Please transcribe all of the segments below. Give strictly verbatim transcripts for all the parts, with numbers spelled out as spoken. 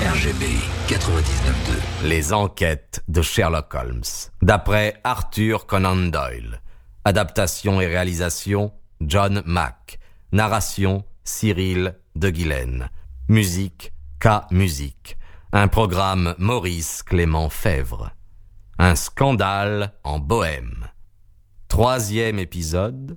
R G B quatre-vingt-dix-neuf deux. Les enquêtes de Sherlock Holmes, d'après Arthur Conan Doyle. Adaptation et réalisation, John Mack. Narration, Cyril de Guilaine. Musique, K Musique. Un programme Maurice Clément Fèvre. Un scandale en Bohème. Troisième épisode.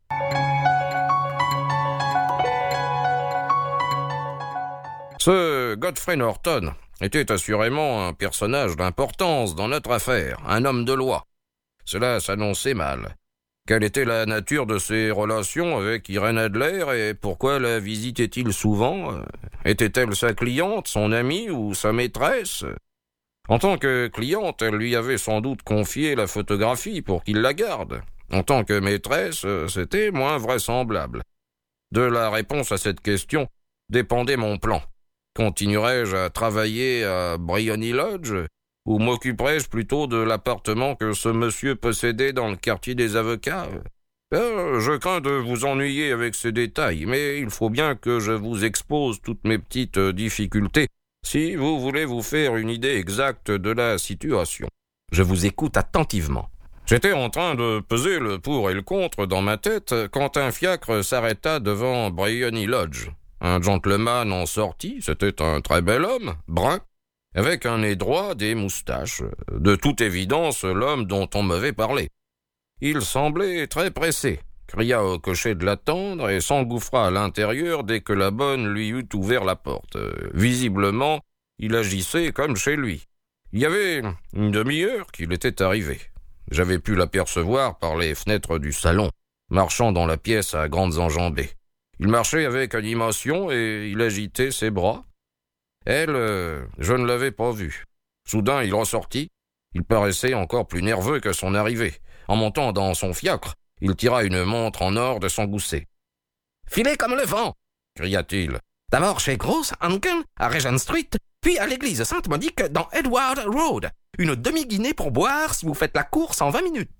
Ce Godfrey Norton était assurément un personnage d'importance dans notre affaire, un homme de loi. Cela s'annonçait mal. Quelle était la nature de ses relations avec Irène Adler et pourquoi la visitait-il souvent? Était-elle sa cliente, son amie ou sa maîtresse? En tant que cliente, elle lui avait sans doute confié la photographie pour qu'il la garde. En tant que maîtresse, c'était moins vraisemblable. De la réponse à cette question dépendait mon plan. Continuerais-je à travailler à Briony Lodge ou m'occuperais-je plutôt de l'appartement que ce monsieur possédait dans le quartier des avocats? euh, Je crains de vous ennuyer avec ces détails, mais il faut bien que je vous expose toutes mes petites difficultés si vous voulez vous faire une idée exacte de la situation. Je vous écoute attentivement. J'étais en train de peser le pour et le contre dans ma tête quand un fiacre s'arrêta devant Briony Lodge. Un gentleman en sortit, c'était un très bel homme, brun, avec un nez droit, des moustaches, de toute évidence l'homme dont on m'avait parlé. Il semblait très pressé, cria au cocher de l'attendre et s'engouffra à l'intérieur dès que la bonne lui eut ouvert la porte. Visiblement, il agissait comme chez lui. Il y avait une demi-heure qu'il était arrivé. J'avais pu l'apercevoir par les fenêtres du salon, marchant dans la pièce à grandes enjambées. Il marchait avec animation et il agitait ses bras. Elle, euh, je ne l'avais pas vue. Soudain, il ressortit. Il paraissait encore plus nerveux que son arrivée. En montant dans son fiacre, il tira une montre en or de son gousset. « Filez comme le vent !» cria-t-il. « D'abord chez Gross Hanken, à Regent Street, puis à l'église Sainte-Monique dans Edward Road. Une demi-guinée pour boire si vous faites la course en vingt minutes. »